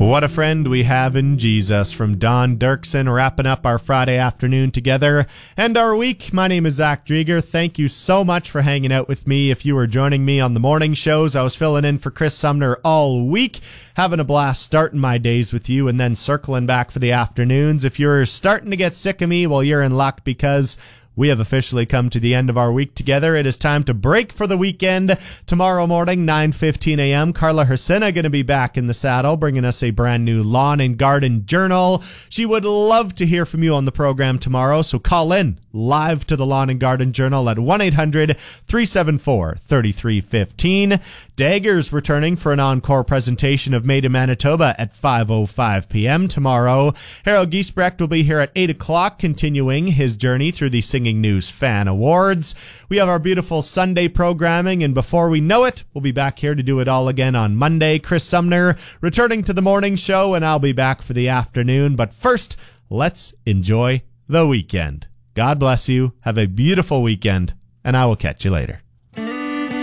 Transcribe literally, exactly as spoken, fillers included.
What a friend we have in Jesus, from Don Dirksen, wrapping up our Friday afternoon together and our week. My name is Zach Drieger. Thank you so much for hanging out with me. If you were joining me on the morning shows, I was filling in for Chris Sumner all week, having a blast starting my days with you and then circling back for the afternoons. If you're starting to get sick of me, well, you're in luck, because we have officially come to the end of our week together. It is time to break for the weekend. Tomorrow morning, nine fifteen a.m., Carla Hersina going to be back in the saddle, bringing us a brand new Lawn and Garden Journal. She would love to hear from you on the program tomorrow, so call in live to the Lawn and Garden Journal at one eight hundred, three seven four, three three one five. Dagger's returning for an encore presentation of Made in Manitoba at five oh five p.m. tomorrow. Harold Giesbrecht will be here at eight o'clock, continuing his journey through the Singing News Fan Awards. We have our beautiful Sunday programming, and before we know it, we'll be back here to do it all again on Monday. Chris Sumner returning to the morning show, and I'll be back for the afternoon. But first, let's enjoy the weekend. God bless you. Have a beautiful weekend, and I will catch you later.